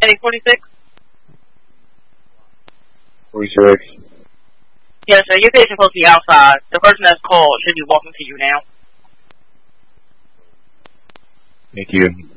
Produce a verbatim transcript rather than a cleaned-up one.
Heading forty-six? forty-six. Yes, sir. Your patient's supposed to be outside. The person that's called should be walking to you now. Thank you.